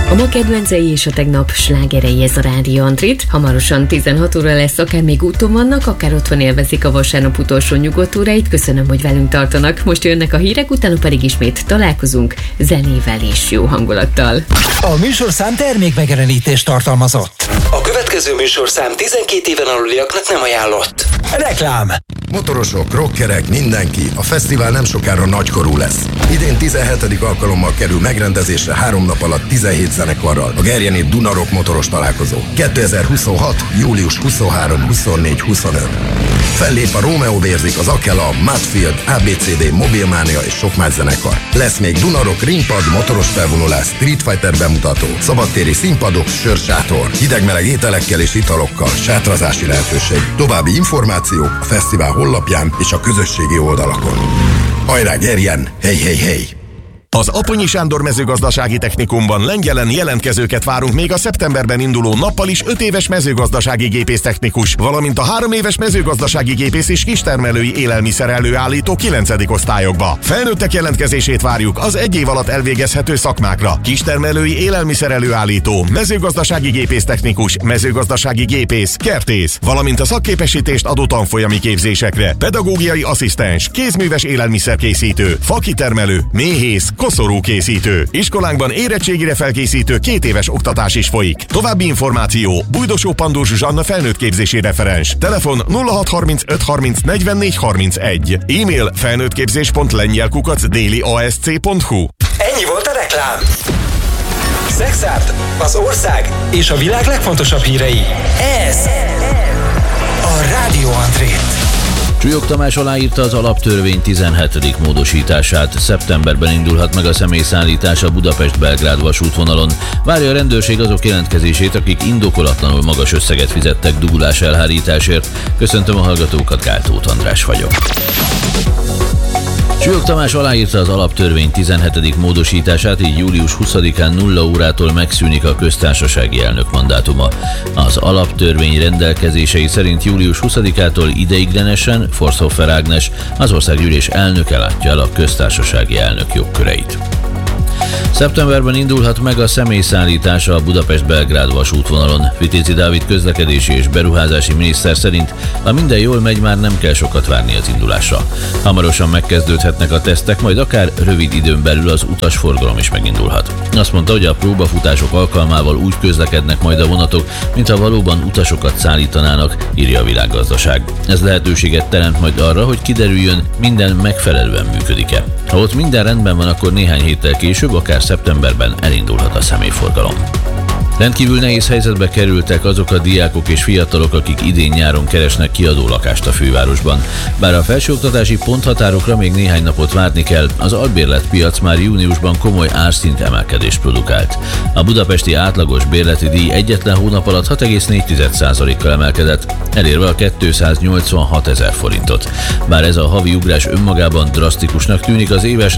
A ma kedvencei és a tegnap slágerei, ez a Rádió Andrit. Hamarosan 16 óra lesz, akár még úton vannak, akár otthon élvezik a vasárnap utolsó nyugodt óráit. Köszönöm, hogy velünk tartanak. Most jönnek a hírek, utána pedig ismét találkozunk zenével és jó hangulattal. A műsorszám termékmegjelenítést tartalmazott. A következő műsorszám 12 éven aluliaknak nem ajánlott. Reklám. Motorosok, rockerek, mindenki. A fesztivál nem sokára nagykorú lesz. Idén 17. alkalommal kerül megrendezésre 3 nap alatt 17 zenekarral. A Gerjeni Duna-Rock motoros találkozó. 2026. július 23, 24, 25. Fellép a Romeo Vérzik, az Akela, Mudfield, ABCD, Mobilmania és sok más zenekar. Lesz még Duna-Rock ringpad, motoros felvonulás, Street Fighter bemutató, szabadtéri színpadok, sörsátor, hideg-meleg ételekkel és italokkal, sátrazási lehetőség. További információk a fesztivál honlapján és a közösségi oldalakon. Hajrá Gerjen! Hey, hey, hey! Az Aponyi Sándor mezőgazdasági technikumban Lengyelen jelentkezőket várunk még a szeptemberben induló nappal is 5 éves mezőgazdasági gépésztechnikus, valamint a 3 éves mezőgazdasági gépész és kistermelői élelmiszer előállító 9. osztályokba. Felnőttek jelentkezését várjuk az 1 év alatt elvégezhető szakmákra. Kistermelői élelmiszer előállító, mezőgazdasági gépésztechnikus, mezőgazdasági gépész, kertész, valamint a szakképesítést adó tanfolyami képzésekre, pedagógiai asszisztens, kézműves élelmiszerkészítő, fakitermelő, méhész, koszorúkészítő. Iskolánkban érettségire felkészítő 2 éves oktatás is folyik. További információ: Bújdosó Pandúr Zsuzsanna felnőttképzési referens. Telefon 0635 30 44 31. E-mail felnőttképzés.lengyel@dailyasc.hu. Ennyi volt a reklám. Szexárd, az ország és a világ legfontosabb hírei. Ez a Rádió Andrit. Csúlyog Tamás aláírta az alaptörvény 17. módosítását. Szeptemberben indulhat meg a személyszállítás a Budapest-Belgrád vasútvonalon. Várja a rendőrség azok jelentkezését, akik indokolatlanul magas összeget fizettek dugulás elhárításért. Köszöntöm a hallgatókat, Gáltóth András vagyok. Csúlyog Tamás aláírta az alaptörvény 17. módosítását, így július 20-án 0 órától megszűnik a köztársasági elnök mandátuma. Az alaptörvény rendelkezései szerint július 20-ától ideiglenesen Forsthofer Ágnes, az országgyűlés elnöke látja el a köztársasági elnök jogköreit. Szeptemberben indulhat meg a személyszállítás a Budapest-Belgrád vasútvonalon. Vitézi Dávid közlekedési és beruházási miniszter szerint, ha minden jól megy, már nem kell sokat várni az indulásra. Hamarosan megkezdődhetnek a tesztek, majd akár rövid időn belül az utasforgalom is megindulhat. Azt mondta, hogy a próbafutások alkalmával úgy közlekednek majd a vonatok, mintha valóban utasokat szállítanának, írja a Világgazdaság. Ez lehetőséget teremt majd arra, hogy kiderüljön, minden megfelelően működik-e. Ha ott minden rendben van, akkor néhány héttel később, akár szeptemberben elindulhat a személyforgalom. Rendkívül nehéz helyzetbe kerültek azok a diákok és fiatalok, akik idén-nyáron keresnek kiadó lakást a fővárosban. Bár a felsőoktatási ponthatárokra még néhány napot várni kell, az albérletpiac már júniusban komoly árszint emelkedést produkált. A budapesti átlagos bérleti díj egyetlen hónap alatt 6,4%-kal emelkedett, elérve a 286 000 forintot. Bár ez a havi ugrás önmagában drasztikusnak tűnik, az éves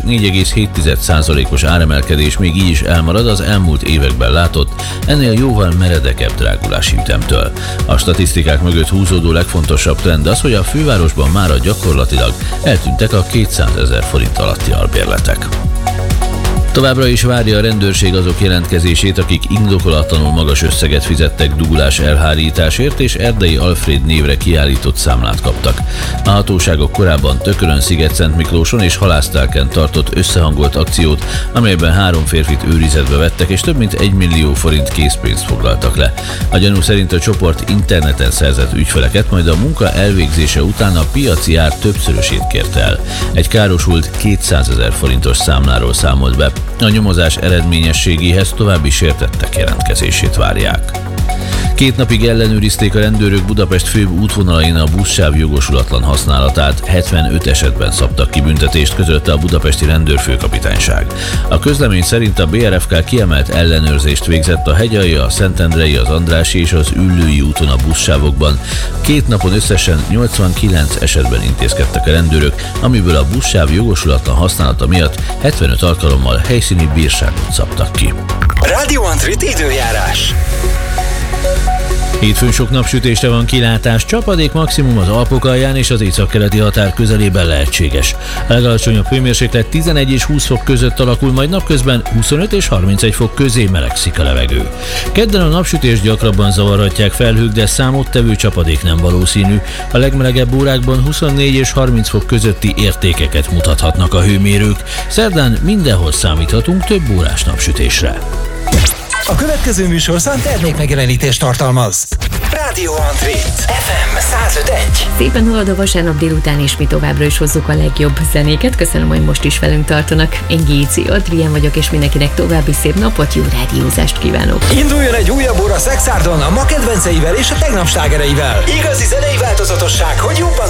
4,7%-os áremelkedés még így is elmarad az elmúlt években látott, ennél jóval meredekebb drágulási ütemtől. A statisztikák mögött húzódó legfontosabb trend az, hogy a fővárosban mára gyakorlatilag eltűntek a 200 000 forint alatti albérletek. Továbbra is várja a rendőrség azok jelentkezését, akik indokolatlanul magas összeget fizettek dugulás elhárításért, és Erdei Alfréd névre kiállított számlát kaptak. A hatóságok korábban Tökölön, Sziget-Szentmiklóson és Halásztálken tartott összehangolt akciót, amelyben 3 férfit őrizetbe vettek, és több mint 1 millió forint készpénzt foglaltak le. A gyanú szerint a csoport interneten szerzett ügyfeleket, majd a munka elvégzése után a piaci ár többszörösét kérte el. Egy károsult 200 000 forintos számláról számolt be. A nyomozás eredményességéhez további sértettek jelentkezését várják. 2 napig ellenőrizték a rendőrök Budapest főbb útvonalain a buszsáv jogosulatlan használatát, 75 esetben szabtak ki büntetést, közölte a budapesti rendőrfőkapitányság. A közlemény szerint a BRFK kiemelt ellenőrzést végzett a Hegyalja, a Szentendrei, az Andrássy és az Üllői úton a buszsávokban. 2 napon összesen 89 esetben intézkedtek a rendőrök, amiből a buszsáv jogosulatlan használata miatt 75 alkalommal helyszíni bírságot szabtak ki. Rádió Andrit időjárás. Hétfőn sok napsütésre van kilátás, csapadék maximum az Alpok alján és az északkeleti határ közelében lehetséges. A legalacsonyabb hőmérséklet 11 és 20 fok között alakul, majd napközben 25 és 31 fok közé melegszik a levegő. Kedden a napsütést gyakrabban zavarhatják felhők, de számottevő csapadék nem valószínű. A legmelegebb órákban 24 és 30 fok közötti értékeket mutathatnak a hőmérők. Szerdán mindenhol számíthatunk több órás napsütésre. A következő műsorszám termékmegjelenítést tartalmaz. Rádió Andrit, FM 105.1. Szépen halad a vasárnap délután, és mi továbbra is hozzuk a legjobb zenéket. Köszönöm, hogy most is velünk tartanak. Én Géci Adrián vagyok, és mindenkinek további szép napot, jó rádiózást kívánok. Induljon egy újabb óra Szexárdon a ma kedvenceivel és a tegnap slágereivel. Igazi zenei változatosság, hogy jobban